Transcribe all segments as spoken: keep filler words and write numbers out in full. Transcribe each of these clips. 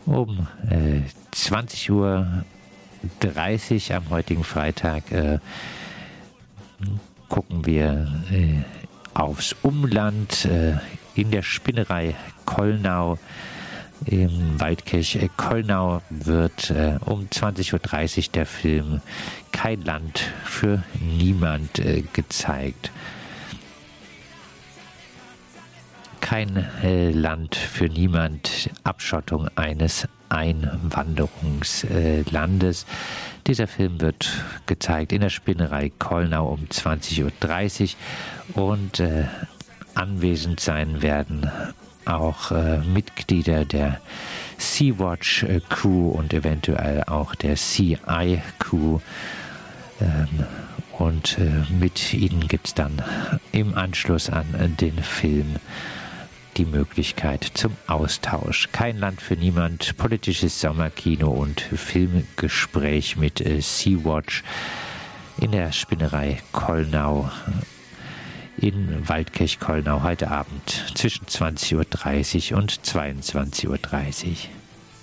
Um äh, zwanzig Uhr dreißig am heutigen Freitag äh, gucken wir äh, aufs Umland äh, in der Spinnerei Kollnau. Im Waldkirch Kollnau wird äh, um zwanzig Uhr dreißig der Film Kein Land für niemand äh, gezeigt. Kein äh, Land für niemand, Abschottung eines Einwanderungslandes. Äh, Dieser Film wird gezeigt in der Spinnerei Kollnau um zwanzig Uhr dreißig und äh, anwesend sein werden auch äh, Mitglieder der Sea-Watch-Crew und eventuell auch der Sea Eye-Crew. Ähm, und äh, mit ihnen gibt es dann im Anschluss an äh, den Film die Möglichkeit zum Austausch. Kein Land für niemand, politisches Sommerkino und Filmgespräch mit äh, Sea-Watch in der Spinnerei Kollnau in Waldkirch Kollnau heute Abend zwischen zwanzig Uhr dreißig und zweiundzwanzig Uhr dreißig.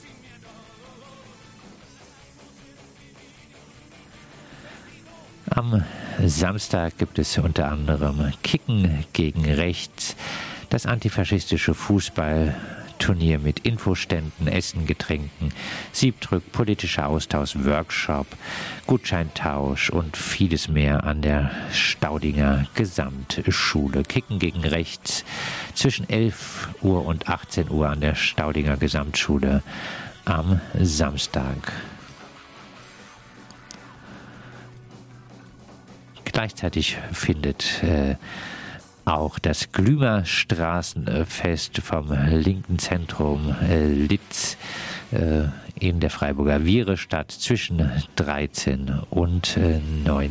Am Samstag gibt es unter anderem Kicken gegen Rechts, das antifaschistische Fußballturnier mit Infoständen, Essen, Getränken, Siebdrück, politischer Austausch, Workshop, Gutscheintausch und vieles mehr an der Staudinger Gesamtschule. Kicken gegen Rechts zwischen elf Uhr und achtzehn Uhr an der Staudinger Gesamtschule am Samstag. Gleichzeitig findet äh, auch das Glümer Straßenfest vom linken Zentrum äh, Litz äh, in der Freiburger Viere statt zwischen dreizehn und äh, neunzehn.